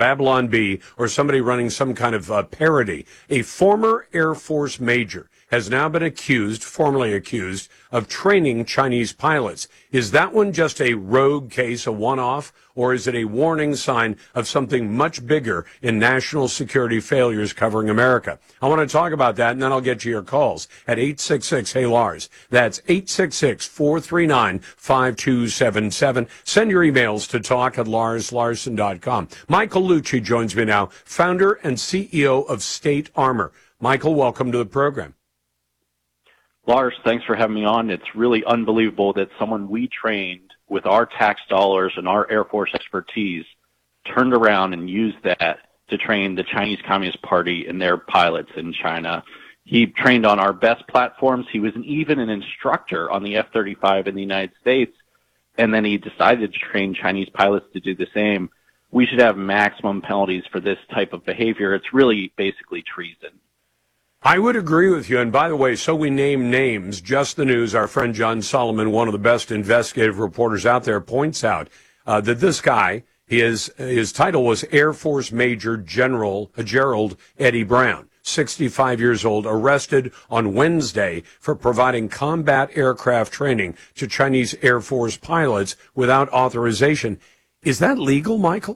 Babylon Bee or somebody running some kind of parody. A former Air Force major has now been formally accused, of training Chinese pilots. Is that one just a rogue case, a one-off, or is it a warning sign of something much bigger in national security failures covering America? I want to talk about that, and then I'll get to your calls at 866-HEY-LARS. That's 866-439-5277. Send your emails to talk@larslarson.com. Michael Lucci joins me now, founder and CEO of State Armor. Michael, welcome to the program. Lars, thanks for having me on. It's really unbelievable that someone we trained with our tax dollars and our Air Force expertise turned around and used that to train the Chinese Communist Party and their pilots in China. He trained on our best platforms. He was even an instructor on the F-35 in the United States, and then he decided to train Chinese pilots to do the same. We should have maximum penalties for this type of behavior. It's really basically treason. I would agree with you. And by the way, so we name names, Just the News, our friend John Solomon, one of the best investigative reporters out there, points out that this guy, his title was Air Force Major General Gerald Eddie Brown, 65 years old, arrested on Wednesday for providing combat aircraft training to Chinese Air Force pilots without authorization. Is that legal, Michael?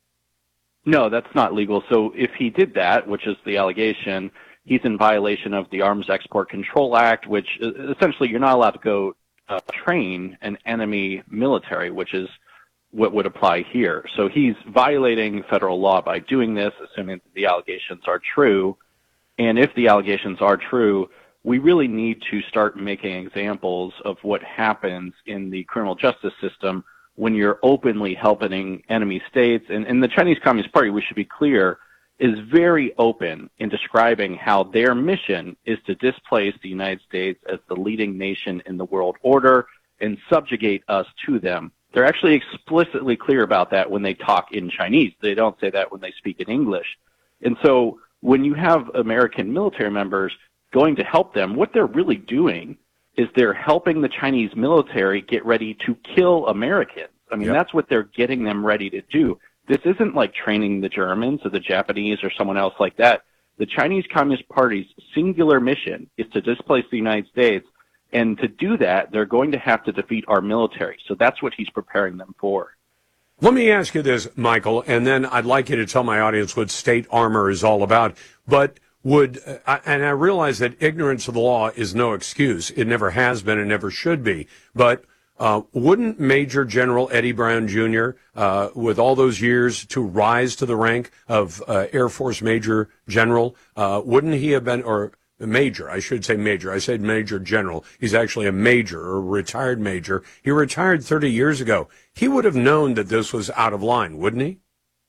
No, that's not legal. So if he did that, which is the allegation, he's in violation of the Arms Export Control Act, which essentially you're not allowed to go train an enemy military, which is what would apply here. So he's violating federal law by doing this, assuming that the allegations are true. And if the allegations are true, we really need to start making examples of what happens in the criminal justice system when you're openly helping enemy states. And the Chinese Communist Party, we should be clear, is very open in describing how their mission is to displace the United States as the leading nation in the world order and subjugate us to them. They're actually explicitly clear about that when they talk in Chinese. They don't say that when they speak in English. And so when you have American military members going to help them, what they're really doing is they're helping the Chinese military get ready to kill Americans. I mean, That's what they're getting them ready to do. This isn't like training the Germans or the Japanese or someone else like that. The Chinese Communist Party's singular mission is to displace the United States, and to do that, they're going to have to defeat our military. So that's what he's preparing them for. Let me ask you this, Michael, and then I'd like you to tell my audience what State Armor is all about. But and I realize that ignorance of the law is no excuse. It never has been and never should be. But wouldn't Major General Eddie Brown Jr., with all those years to rise to the rank of Air Force Major General, wouldn't he have been, or Major, I should say Major. I said Major General. He's actually a major or a retired major. He retired 30 years ago. He would have known that this was out of line, wouldn't he?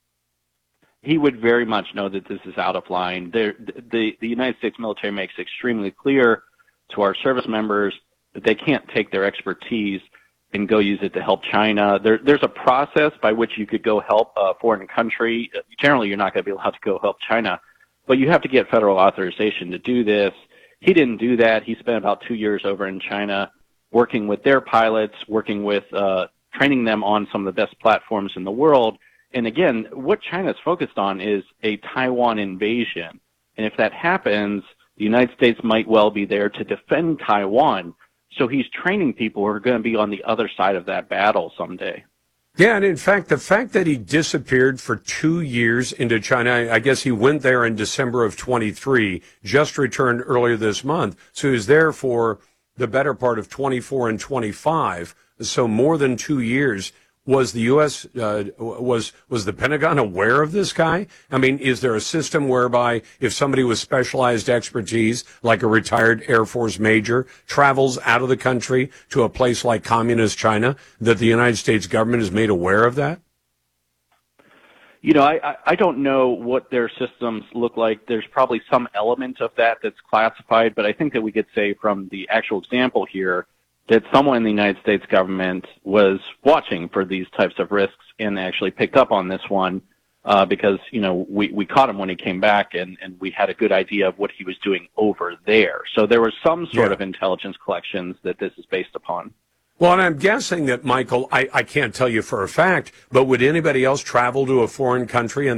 He would very much know that this is out of line. The United States military makes extremely clear to our service members that they can't take their expertise and go use it to help China. There's a process by which you could go help a foreign country. Generally, you're not going to be allowed to go help China, but you have to get federal authorization to do this. He didn't do that. He spent about 2 years over in China working with their pilots, working with training them on some of the best platforms in the world. And again, what China's focused on is a Taiwan invasion. And if that happens, the United States might well be there to defend Taiwan. So he's training people who are going to be on the other side of that battle someday. Yeah, and in fact, the fact that he disappeared for 2 years into China, I guess he went there in December of 23, just returned earlier this month. So he was there for the better part of 24 and 25, so more than 2 years. Was the U.S., was the Pentagon aware of this guy? I mean, is there a system whereby if somebody with specialized expertise, like a retired Air Force major, travels out of the country to a place like communist China, that the United States government is made aware of that? You know, I don't know what their systems look like. There's probably some element of that that's classified, but I think that we could say from the actual example here that someone in the United States government was watching for these types of risks and actually picked up on this one because, you know, we caught him when he came back and we had a good idea of what he was doing over there. So there was some sort of intelligence collections that this is based upon. Well, and I'm guessing that, Michael, I can't tell you for a fact, but would anybody else travel to a foreign country and